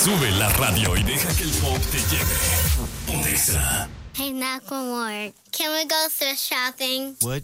Sube la radio y deja que el pop te lleve. Pontexa. Hey, Macklemore, can we go thrift shopping? What?